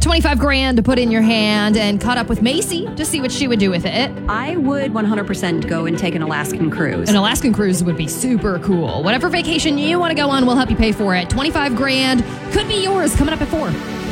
25 grand to put in your hand and caught up with Macy to see what she would do with it. I would 100% go and take an Alaskan cruise. An Alaskan cruise would be super cool. Whatever vacation you want to go on, we'll help you pay for it. 25 grand could be yours coming up at 4.